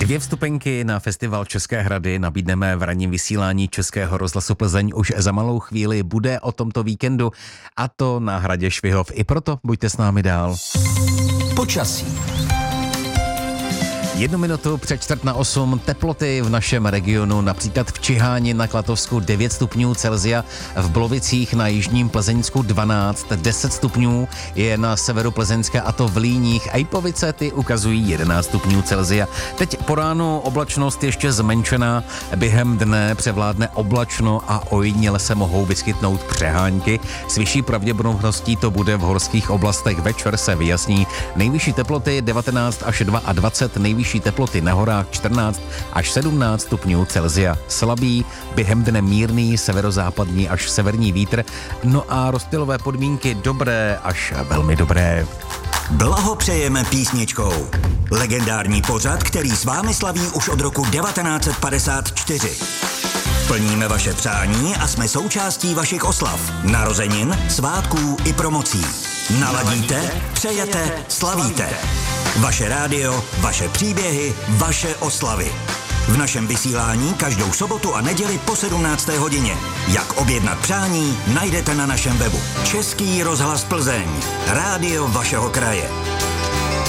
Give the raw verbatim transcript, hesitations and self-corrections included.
Dvě vstupenky na festival České hrady nabídneme v ranním vysílání Českého rozhlasu Plzeň už za malou chvíli. Bude o tomto víkendu, a to na hradě Švihov. I proto buďte s námi dál. Počasí. Jednu minutu před čtvrt na osm, teploty v našem regionu, například v Čiháni na Klatovsku devět stupňů Celsia, v Blovicích na jižním Plzeňsku dvanáct, deset stupňů je na severu Plzeňska, a to v Líních. Ejpovice ty ukazují jedenáct stupňů Celsia. Teď po ránu oblačnost ještě zmenšená, během dne převládne oblačno a ojediněle se mohou vyskytnout přehánky. S vyšší pravděpodobností to bude v horských oblastech, večer se vyjasní. Nejvyšší teploty devatenáct až dvacet dva, nejvyšší teploty na horách čtrnáct až sedmnáct stupňů Celsia. Slabý, během dne mírný severozápadní až severní vítr, no a rozptylové podmínky dobré až velmi dobré. Blahopřejeme písničkou. Legendární pořad, který s vámi slaví už od roku devatenáct set padesát čtyři. Plníme vaše přání a jsme součástí vašich oslav, narozenin, svátků i promocí. Naladíte, přejete, slavíte. Vaše rádio, vaše příběhy, vaše oslavy. V našem vysílání každou sobotu a neděli po sedmnácté hodině. Jak objednat přání, najdete na našem webu. Český rozhlas Plzeň. Rádio vašeho kraje.